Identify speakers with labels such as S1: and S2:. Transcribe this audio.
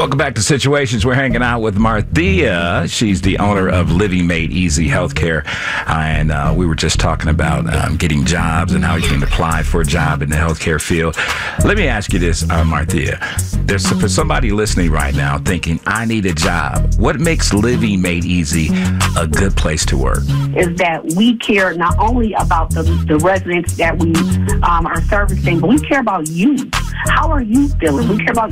S1: Welcome back to Situations. We're hanging out with Marthea. She's the owner of Living Made Easy Healthcare. And we were just talking about getting jobs and how you can apply for a job in the healthcare field. Let me ask you this, Marthea. For somebody listening right now thinking, I need a job, what makes Living Made Easy a good place to work?
S2: Is that we care not only about the residents that we are servicing, but we care about you. How are you feeling? We care about